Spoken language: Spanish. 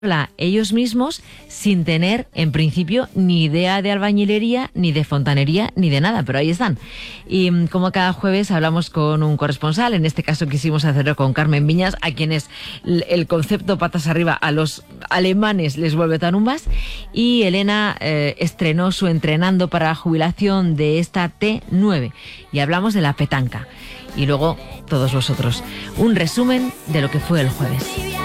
ellos mismos sin tener, en principio, ni idea de albañilería, ni de fontanería, ni de nada, pero ahí están. Y como cada jueves hablamos con un corresponsal, en este caso quisimos hacerlo con Carmen Viñas, a quienes el concepto patas arriba a los alemanes les vuelve tarumbas, y Elena estrenó su entrenando para la jubilación de esta T9, y hablamos de la petanca. Y luego, todos vosotros, un resumen de lo que fue el jueves.